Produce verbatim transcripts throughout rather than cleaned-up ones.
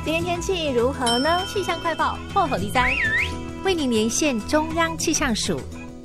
今天天气如何呢？气象快报破口利哉， 为您连线中央气象署。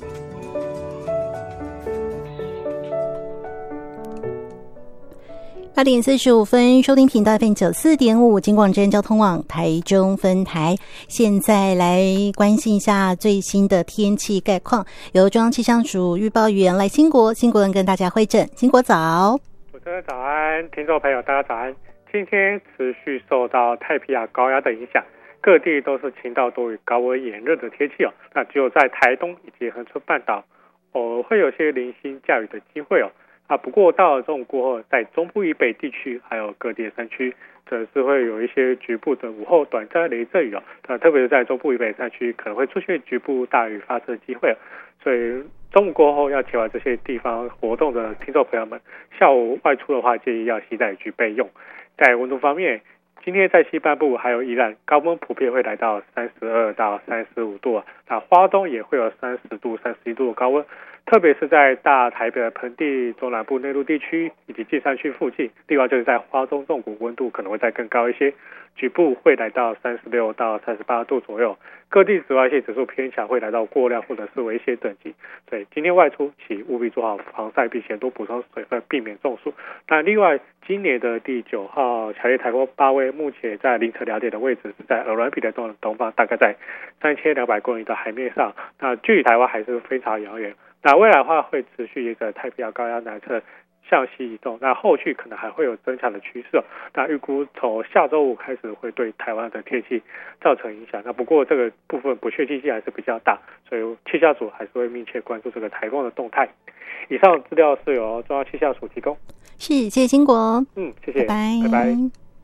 八点四十五分，收听频道 F M 九四点五，金广之声交通网台中分台。现在来关心一下最新的天气概况，由中央气象署预报员赖兴国，兴国人跟大家会诊。兴国早。 主持人早安，听众朋友大家早安。今天持续受到太平洋高压的影响，各地都是晴到多云、高温炎热的天气哦。那只有在台东以及恒春半岛，偶尔会有些零星降雨的机会哦。啊，不过到了中午过后，在中部以北地区还有各地的山区，则是会有一些局部的午后短暂雷阵雨哦。那特别是在中部以北山区，可能会出现局部大雨发生的机会哦。所以中午过后要前往这些地方活动的听众朋友们，下午外出的话，建议要携带雨具备用。在温度方面，今天在西半部还有宜兰，高温普遍会来到三十二到三十五度啊。那花东也会有三十度、三十一度的高温。特别是在大台北的盆地、中南部内陆地区以及近山区附近，另外就是在花东纵谷，温度可能会再更高一些，局部会来到三十六到三十八度左右。各地紫外线指数偏强，会来到过量或者是危险等级。所以今天外出请务必做好防晒，并且多补充水分，避免中暑。那另外，今年的第九号强烈台风巴威，目前在凌晨两点的位置是在鹅銮鼻的东东方，大概在三千两百公里的海面上，那距离台湾还是非常遥远。那未来的话会持续一个太平洋高压南侧向西移动，那后续可能还会有增强的趋势。那预估从下周五开始会对台湾的天气造成影响。那不过这个部分不确定性还是比较大，所以气象署还是会密切关注这个台风的动态。以上资料是由中央气象署提供。 是，谢谢兴国。 嗯，谢谢， 拜拜。 拜拜。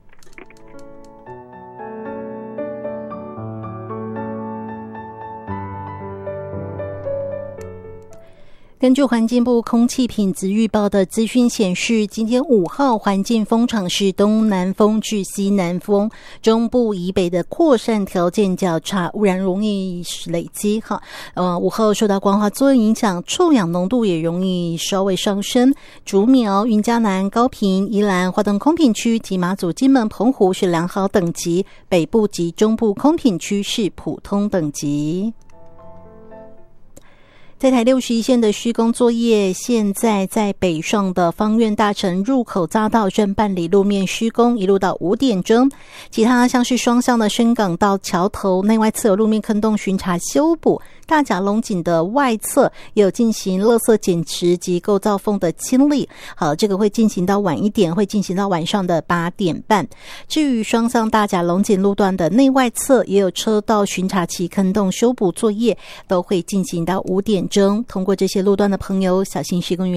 根据环境部空气品质预报的资讯显示，今天五号环境风场是东南风至西南风，中部以北的扩散条件较差，污染容易累积哈。呃，五号受到光化作用影响，臭氧浓度也容易稍微上升。竹苗、云嘉南、高屏、宜兰、花东空品区及马祖、金门、澎湖是良好等级，北部及中部空品区是普通等级。在台六十一线的施工作业，现在在北上的芳苑大城入口匝道正办理路面施工，一路到五点钟。其他像是双向的深港到桥头内外侧有路面坑洞巡查修补，大甲龙井的外侧也有进行垃圾捡拾及构造缝的清理。好，这个会进行到晚一点，会进行到晚上的八点半。至于双向大甲龙井路段的内外侧也有车道巡查及坑洞修补作业，都会进行到五点钟。通过这些路段的朋友，小心施工